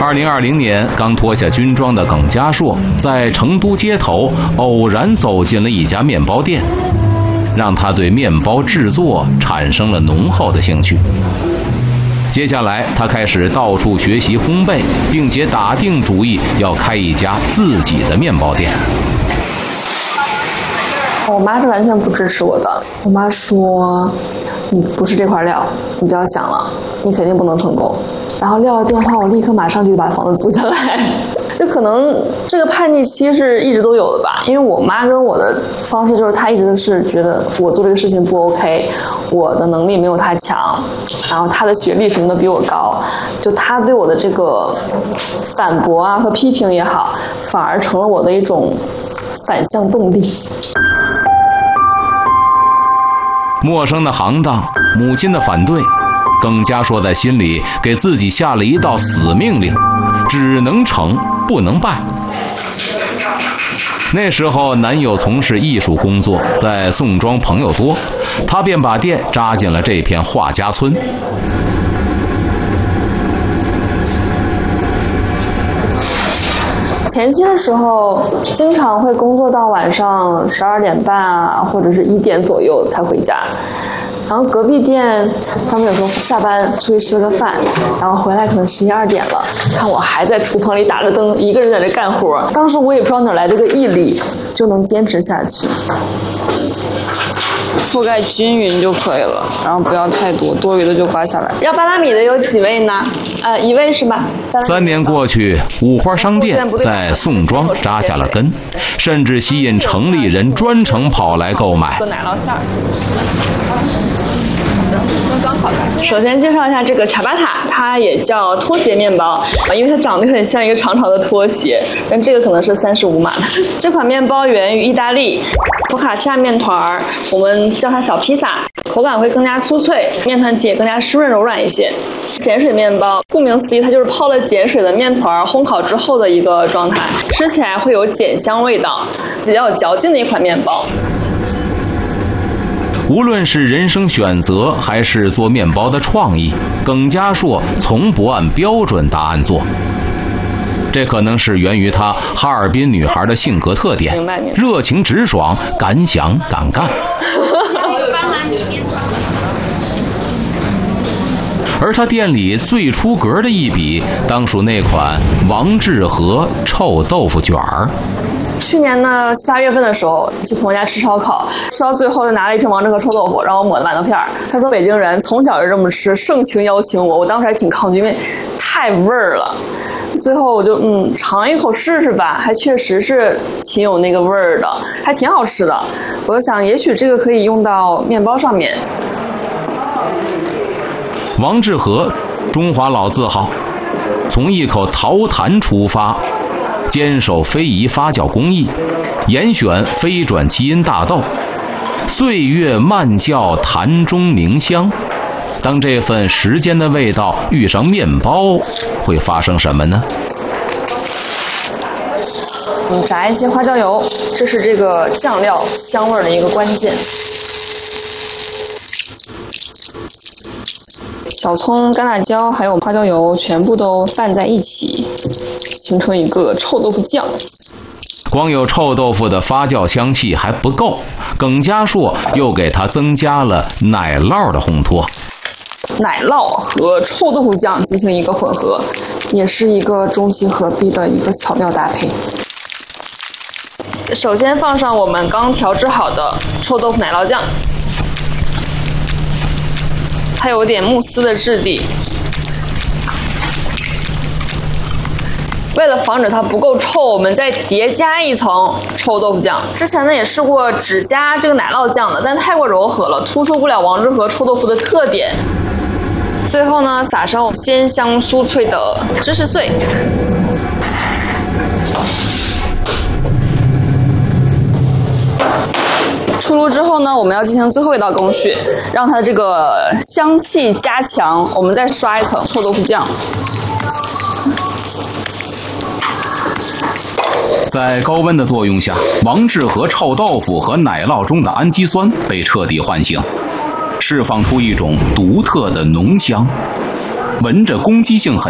2020年刚脱下军装的耿家硕，在成都街头偶然走进了一家面包店，让他对面包制作产生了浓厚的兴趣。接下来他开始到处学习烘焙，并且打定主意要开一家自己的面包店。 我妈是完全不支持我的，我妈说你不是这块料，你不要想了，你肯定不能成功。然后撂了电话，我立刻马上就把房子租下来。就可能这个叛逆期是一直都有的吧，因为我妈跟我的方式就是她一直都是觉得我做这个事情不 OK， 我的能力没有她强，然后她的学历什么的比我高，就她对我的这个反驳啊和批评也好，反而成了我的一种反向动力。 陌生的行当，母亲的反对，耿家硕在心里给自己下了一道死命令，只能成不能败。那时候男友从事艺术工作，在宋庄朋友多，他便把店扎进了这片画家村。 前期的时候经常会工作到晚上12点半啊，或者是1点左右才回家。然后隔壁店他们有时候下班出去吃个饭，然后回来可能11、12点了，看我还在厨房里打着灯，一个人在这干活。当时我也不知道哪来这个毅力，就能坚持下去。覆盖均匀就可以了，然后不要太多，多余的就刮下来。要巴拉米的有几位呢？1位是吧？3 年过去，五花商店在宋庄扎下了根，甚至吸引城里人专程跑来购买。 奶酪馅儿。首先介绍一下这个恰巴塔，它也叫拖鞋面包，因为它长得很像一个长长的拖鞋，但这个可能是35码的。这款面包源于意大利，佛卡夏面团，我们叫它小披萨，口感会更加酥脆，面团体也更加湿润柔软一些。碱水面包，顾名思义，它就是泡了碱水的面团烘烤之后的一个状态，吃起来会有碱香味道，比较有嚼劲的一款面包。 无论是人生选择还是做面包的创意，耿家硕从不按标准答案做。这可能是源于他哈尔滨女孩的性格特点，热情直爽，敢想敢干。而他店里最出格的一笔，当属那款王致和臭豆腐卷儿。 去年的7、8月份的时候，去朋友家吃烧烤，吃到最后他拿了一瓶王致和臭豆腐，然后抹了馒头片儿。他说北京人从小就这么吃，盛情邀请我，我当时还挺抗拒，因为太味儿了。最后我就尝一口试试吧，还确实是挺有那个味儿的，还挺好吃的。我就想，也许这个可以用到面包上面。 王致和，中华老字号，从一口陶坛出发，坚守非遗发酵工艺，严选非转基因大豆，岁月慢酵坛中凝香。当这份时间的味道遇上面包，会发生什么呢？ 炸一些花椒油，这是这个酱料香味的一个关键。小葱、干辣椒还有花椒油全部都拌在一起，形成一个臭豆腐酱。 光有臭豆腐的发酵香气还不够，耿家硕又给它增加了奶酪的烘托。 奶酪和臭豆腐酱进行一个混合，也是一个中西合璧的一个巧妙搭配。首先放上我们刚调制好的臭豆腐奶酪酱，它有点慕斯的质地。为了防止它不够臭，我们再叠加一层臭豆腐酱。之前呢也试过只加这个奶酪酱的，但太过柔和了，突出不了王致和臭豆腐的特点。最后呢，撒上鲜香酥脆的芝士碎。出炉之后呢，我们要进行最后一道工序，让它的这个香气加强。我们再刷一层臭豆腐酱。 在高温的作用下，王致和臭豆腐和奶酪中的氨基酸被彻底唤醒，释放出一种独特的浓香，闻着攻击性很